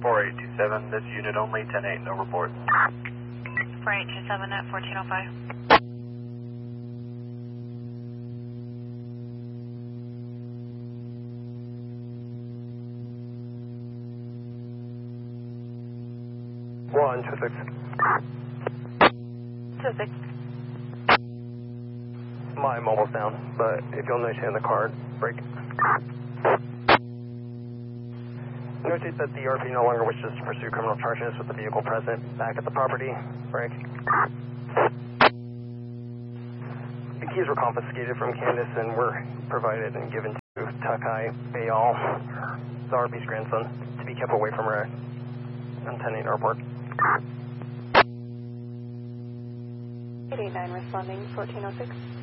4827, this unit only, 10-8, no report. 4827 at 1405. One, 26. 26. My mobile's down, but if you'll notate in the card, break. Notate that the RP no longer wishes to pursue criminal charges with the vehicle present back at the property. Break. The keys were confiscated from Candace and were provided and given to Takai Bayal, the RP's grandson, to be kept away from her on 10-8 airport. 889 responding, 1406.